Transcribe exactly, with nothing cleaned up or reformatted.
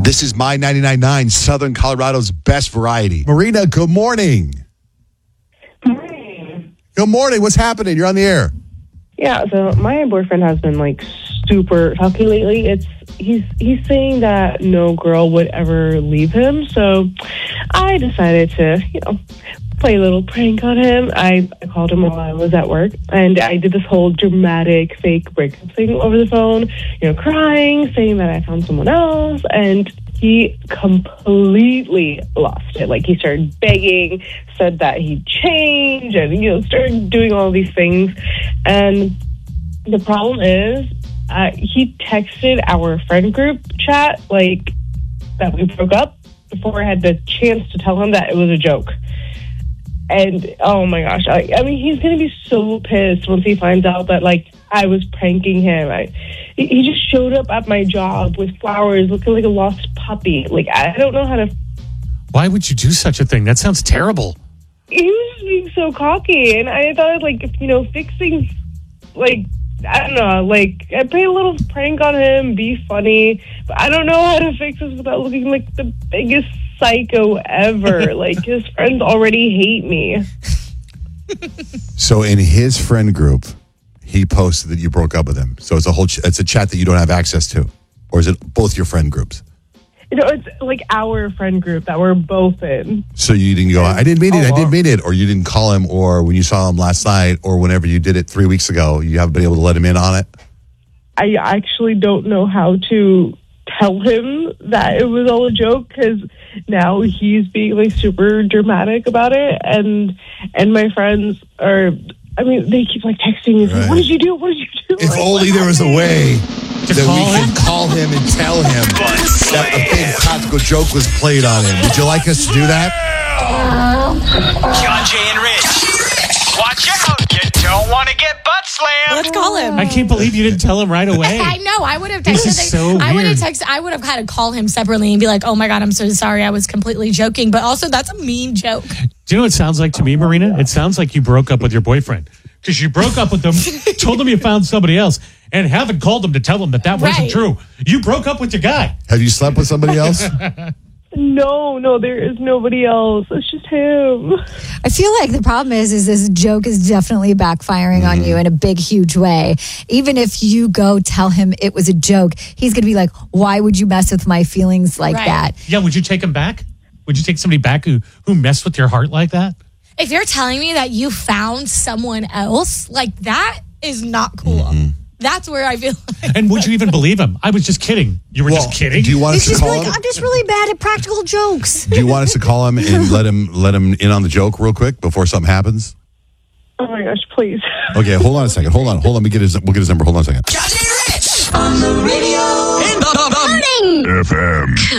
This is My ninety-nine point nine, Southern Colorado's best variety. Marina, good morning. Morning. Good morning. What's happening? You're on the air. Yeah, so my boyfriend has been like super talky lately. It's he's he's saying that no girl would ever leave him. So I decided to, you know, play a little prank on him. I, I called him while I was at work, and I did this whole dramatic fake breakup thing over the phone, you know, crying, saying that I found someone else, and he completely lost it. Like, he started begging, said that he'd change, and, you know, started doing all these things. And the problem is, uh, he texted our friend group chat, like, that we broke up, before I had the chance to tell him that it was a joke. And, oh my gosh, I, I mean, he's going to be so pissed once he finds out that, like, I was pranking him. I, he just showed up at my job with flowers, looking like a lost puppy. Like, I don't know how to... Why would you do such a thing? That sounds terrible. He was just being so cocky, and I thought, like, if, you know, fixing, like, I don't know, like, I play a little prank on him, be funny, but I don't know how to fix this without looking like the biggest psycho ever. Like, his friends already hate me. So in his friend group, he posted that you broke up with him. So it's a whole, ch- it's a chat that you don't have access to, or is it both your friend groups? You know, it's like our friend group that we're both in. So you didn't go, I didn't mean it, I didn't mean it, or you didn't call him, or when you saw him last night, or whenever you did it three weeks ago, you haven't been able to let him in on it? I actually don't know how to tell him that it was all a joke, because now he's being like super dramatic about it, and and my friends are, I mean, they keep like texting me, Right. what did you do? What did you do? If Like, only there was a way To that call we him? could call him and tell him that a big practical joke was played on him. Would you like us to do that? John Jay and Rich. Watch out. You don't want to get butt slammed. Let's call him. I can't believe you didn't tell him right away. I know. I would have This texted. is so I would have weird. texted. I would have had to call him separately and be like, "Oh my god, I'm so sorry. I was completely joking." But also, that's a mean joke. Do you know what it sounds like to me, Marina? It sounds like you broke up with your boyfriend. Because you broke up with him, told him you found somebody else, and haven't called him to tell him that that wasn't Right. true. You broke up with your guy. Have you slept with somebody else? No, no, there is nobody else. It's just him. I feel like the problem is, is this joke is definitely backfiring on you in a big, huge way. Even if you go tell him it was a joke, he's going to be like, why would you mess with my feelings like Right. that? Yeah, would you take him back? Would you take somebody back who, who messed with your heart like that? If you're telling me that you found someone else, like that is not cool. That's where I feel like. And would you even believe him? I was just kidding. You were Well, just kidding? Do you want us He's to just call like, him? I'm just really bad at practical jokes. Do you want us to call him and let him let him in on the joke real quick before something happens? Oh my gosh, please. Okay, hold on a second. Hold on. Hold on. Let me get his. We'll get his number. Hold on a second. John Jay and Rich. On the radio. In the morning. F M.